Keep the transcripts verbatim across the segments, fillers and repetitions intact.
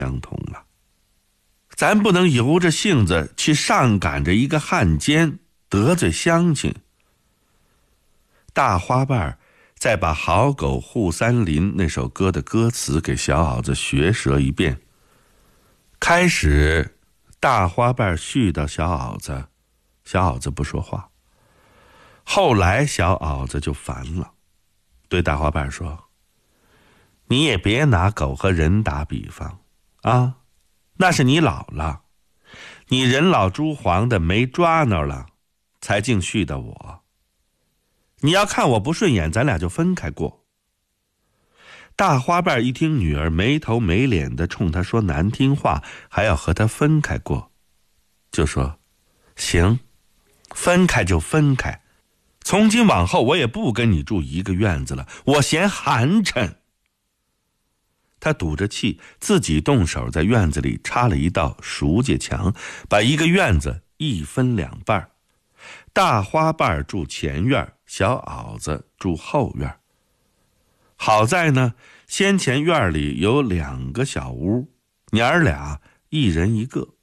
相同了。咱不能由着性子去上赶着一个汉奸，得罪乡亲。大花瓣再把好狗护三林那首歌的歌词给小袄子学舌一遍。开始大花瓣絮叨小袄子，小袄子不说话。后来小袄子就烦了，对大花瓣说，你也别拿狗和人打比方啊，那是你老了，你人老珠黄的没抓挠了，才净絮叨我。你要看我不顺眼，咱俩就分开过。大花瓣一听女儿没头没脸的冲他说难听话，还要和他分开过，就说，行，分开就分开，从今往后我也不跟你住一个院子了，我嫌寒碜。他赌着气，自己动手在院子里插了一道熟界墙，把一个院子一分两半。大花瓣住前院，小袄子住后院。好在呢，先前院里有两个小屋，娘儿俩一人一个。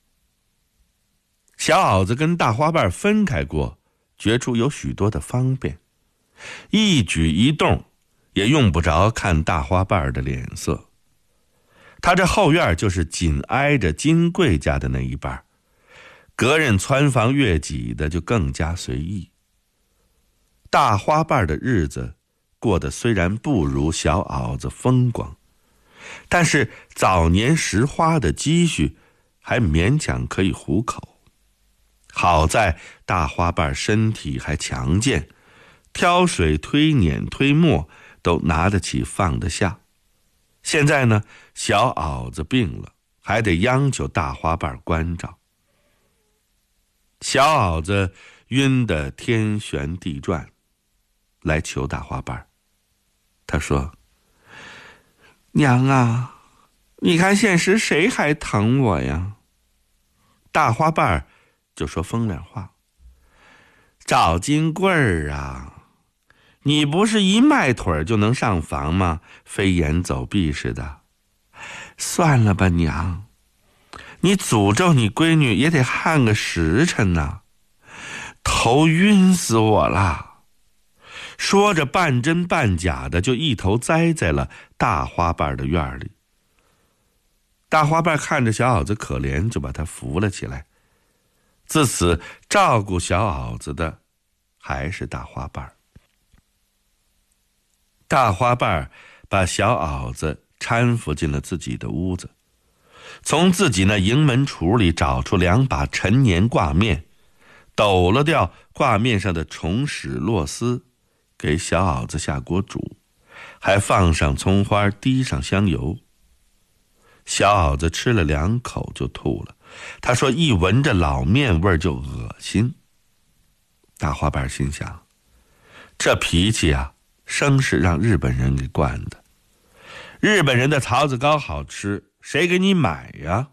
小袄子跟大花瓣分开过，觉出有许多的方便，一举一动也用不着看大花瓣的脸色。他这后院就是紧挨着金贵家的那一半，隔人穿房越挤的就更加随意。大花瓣的日子过得虽然不如小袄子风光，但是早年拾花的积蓄还勉强可以糊口。好在大花瓣身体还强健，挑水推碾推磨都拿得起放得下。现在呢，小袄子病了，还得央求大花瓣关照。小袄子晕得天旋地转，来求大花瓣。他说，娘啊，你看现实谁还疼我呀？大花瓣就说风凉话，赵金贵儿啊，你不是一迈腿就能上房吗？飞檐走壁似的。算了吧娘，你诅咒你闺女也得焊个时辰呐，头晕死我了。说着半真半假的就一头栽在了大花瓣的院里。大花瓣看着小袄子可怜，就把他扶了起来。自此照顾小袄子的还是大花瓣。大花瓣把小袄子搀扶进了自己的屋子，从自己那营门橱里找出两把陈年挂面，抖了掉挂面上的虫屎落丝，给小袄子下锅煮，还放上葱花，滴上香油。小袄子吃了两口就吐了，他说一闻着老面味就恶心。大花瓣心想，这脾气啊，生是让日本人给惯的。日本人的槽子糕好吃，谁给你买呀？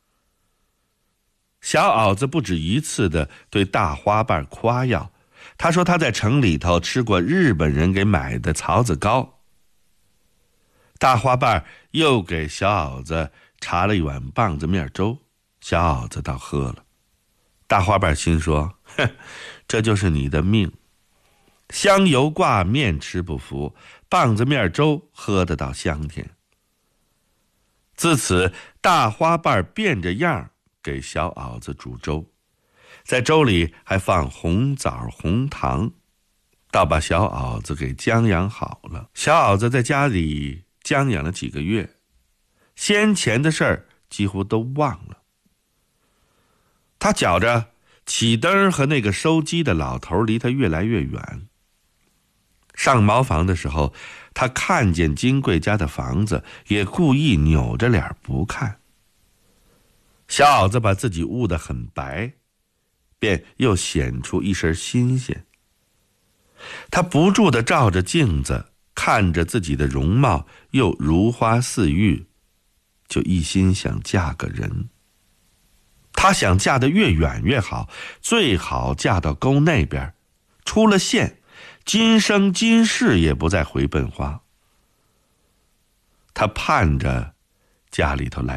小袄子不止一次的对大花瓣夸耀，他说他在城里头吃过日本人给买的槽子糕。大花瓣又给小袄子茶了一碗棒子面粥，小袄子倒喝了。大花瓣心说，哼，这就是你的命，香油挂面吃不服，棒子面粥喝得到香甜。自此大花瓣变着样给小袄子煮粥，在粥里还放红枣红糖，倒把小袄子给将养好了。小袄子在家里将养了几个月，先前的事儿几乎都忘了。他觉着启灯和那个收鸡的老头离他越来越远。上茅房的时候，他看见金贵家的房子，也故意扭着脸不看。小袄子把自己捂得很白，便又显出一身新鲜。他不住地照着镜子，看着自己的容貌又如花似玉，就一心想嫁个人。他想嫁得越远越好，最好嫁到沟那边，出了县，今生今世也不再回奔花。他盼着家里头来